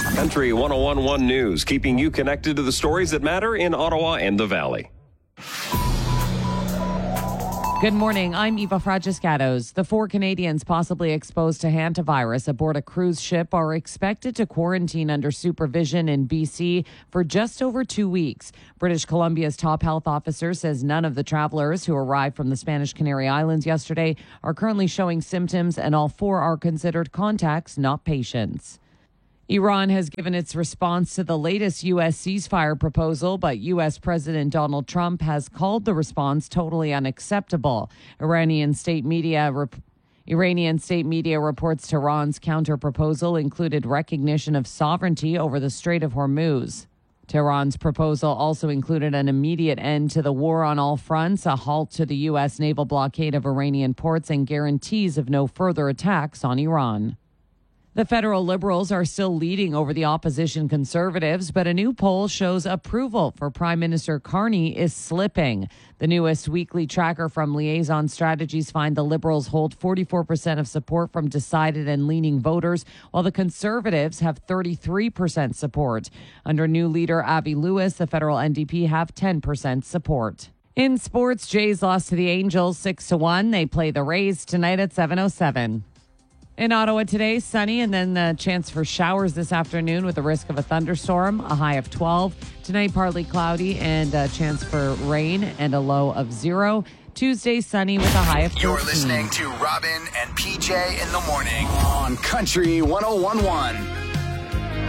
Country 101.1 News, keeping you connected to the stories that matter in Ottawa and the Valley. Good morning. I'm Eva Fragiscatos. The 4 Canadians possibly exposed to hantavirus aboard a cruise ship are expected to quarantine under supervision in BC for just over 2 weeks. British Columbia's top health officer says none of the travelers who arrived from the Spanish Canary Islands yesterday are currently showing symptoms, and all 4 are considered contacts, not patients. Iran has given its response to the latest U.S. ceasefire proposal, but U.S. President Donald Trump has called the response totally unacceptable. Iranian state media reports Tehran's counter-proposal included recognition of sovereignty over the Strait of Hormuz. Tehran's proposal also included an immediate end to the war on all fronts, a halt to the U.S. naval blockade of Iranian ports, and guarantees of no further attacks on Iran. The federal Liberals are still leading over the opposition Conservatives, but a new poll shows approval for Prime Minister Carney is slipping. The newest weekly tracker from Liaison Strategies finds the Liberals hold 44% of support from decided and leaning voters, while the Conservatives have 33% support. Under new leader Avi Lewis, the federal NDP have 10% support. In sports, Jays lost to the Angels 6-1. They play the Rays tonight at 7:07. In Ottawa today, sunny and then the chance for showers this afternoon with the risk of a thunderstorm, a high of 12. Tonight, partly cloudy and a chance for rain and a low of 0. Tuesday, sunny with a high of 13. You're listening to Robin and PJ in the morning on Country 101.1.